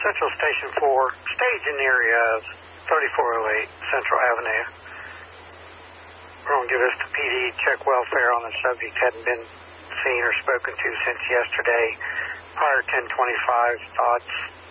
Central Station 4, staging area of 3408 Central Avenue. We're going to give this to PD, check welfare on the subject. Hadn't been seen or spoken to since yesterday. Prior 1025, thoughts?